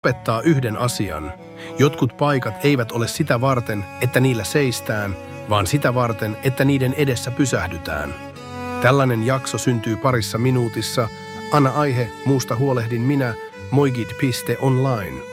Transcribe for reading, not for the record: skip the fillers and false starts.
opettaa yhden asian. Jotkut paikat eivät ole sitä varten, että niillä seistään, vaan sitä varten, että niiden edessä pysähdytään. Tällainen jakso syntyy parissa minuutissa. Anna aihe, muusta huolehdin minä, moigit.online.